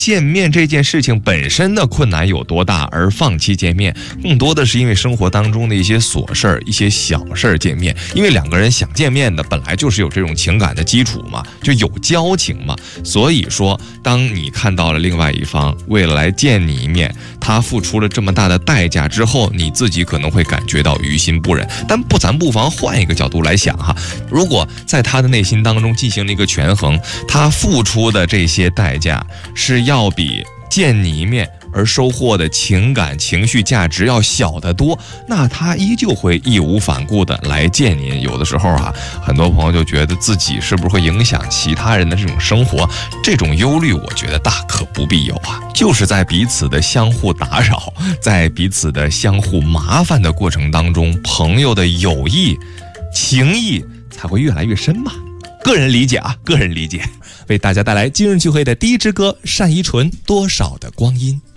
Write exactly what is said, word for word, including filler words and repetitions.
见面这件事情本身的困难有多大而放弃见面，更多的是因为生活当中的一些琐事儿、一些小事儿见面。因为两个人想见面的本来就是有这种情感的基础嘛，就有交情嘛。所以说，当你看到了另外一方为了来见你一面，他付出了这么大的代价之后，你自己可能会感觉到于心不忍。但不，咱不妨换一个角度来想哈，如果在他的内心当中进行了一个权衡，他付出的这些代价是要比见你一面而收获的情感情绪价值要小得多，那他依旧会义无反顾的来见您。有的时候啊，很多朋友就觉得自己是不是会影响其他人的这种生活，这种忧虑我觉得大可不必有啊。就是在彼此的相互打扰，在彼此的相互麻烦的过程当中，朋友的友谊情谊才会越来越深嘛。个人理解啊，个人理解。为大家带来今日聚会的第一支歌，单依纯《多少的光阴》。